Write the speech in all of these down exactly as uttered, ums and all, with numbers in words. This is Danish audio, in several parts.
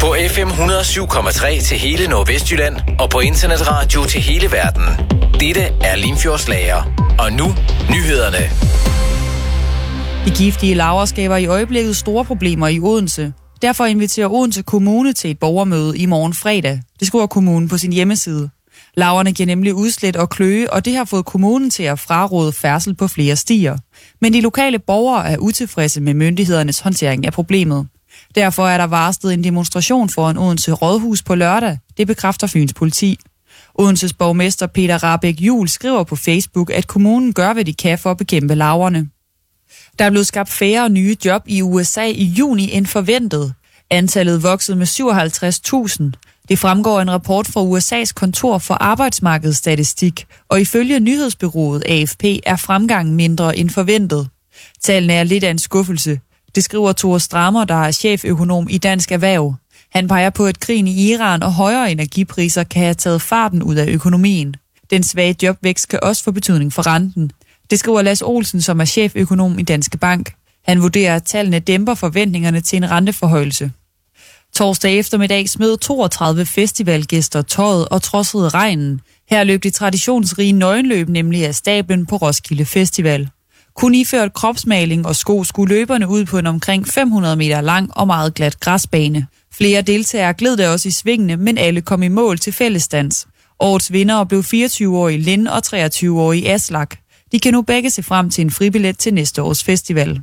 På F M et hundrede og syv komma tre til hele Nordvestjylland og på internetradio til hele verden. Dette er Limfjordslager. Og nu nyhederne. De giftige larver skaber i øjeblikket store problemer i Odense. Derfor inviterer Odense Kommune til et borgermøde i morgen fredag. Det skriver kommunen på sin hjemmeside. Larverne giver nemlig udslæt og kløe, og det har fået kommunen til at fraråde færdsel på flere stier. Men de lokale borgere er utilfredse med myndighedernes håndtering af problemet. Derfor er der varslet en demonstration foran Odense Rådhus på lørdag. Det bekræfter Fyns politi. Odenses borgmester Peter Rahbæk Juhl skriver på Facebook, at kommunen gør, hvad de kan for at bekæmpe larverne. Der er blevet skabt færre nye job i U S A i juni end forventet. Antallet voksede med syvoghalvtreds tusind. Det fremgår af en rapport fra U S A's kontor for arbejdsmarkedsstatistik, og ifølge nyhedsbureauet A F P er fremgangen mindre end forventet. Tallene er lidt af en skuffelse. Det skriver Tore Strammer, der er cheføkonom i Dansk Erhverv. Han peger på, at krigen i Iran og højere energipriser kan have taget farten ud af økonomien. Den svage jobvækst kan også få betydning for renten. Det skriver Lars Olsen, som er cheføkonom i Danske Bank. Han vurderer, at tallene dæmper forventningerne til en renteforhøjelse. Torsdag eftermiddag smed toogtredive festivalgæster tøjet og trodsede regnen. Her løb det traditionsrige nøgenløb nemlig af stablen på Roskilde Festival. Kun iført kropsmaling og sko skulle løberne ud på en omkring fem hundrede meter lang og meget glat græsbane. Flere deltagere gled der også i svingene, men alle kom i mål til fællesdans. Årets vindere blev fireogtyve-årige Lind og treogtyve-årige Aslak. De kan nu begge se frem til en fribillet til næste års festival.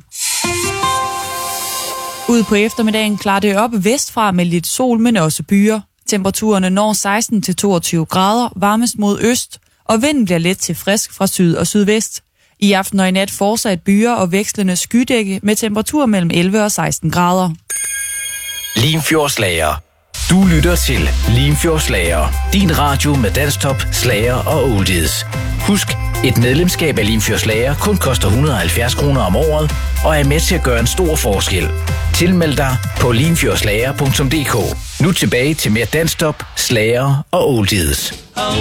Ud på eftermiddagen klarer det op vestfra med lidt sol, men også byer. Temperaturerne når seksten til toogtyve grader, varmest mod øst, og vinden bliver let til frisk fra syd og sydvest. I aften og i nat fortsat byer og vekslende skydække med temperatur mellem elleve og seksten grader. Limfjordslager. Du lytter til Limfjordslager. Din radio med danstop, slager og oldies. Husk, et medlemskab af Limfjordslager kun koster et hundrede og halvfjerds kroner om året og er med til at gøre en stor forskel. Tilmeld dig på limfjordslager punktum d k. Nu tilbage til mere danstop, slager og oldies.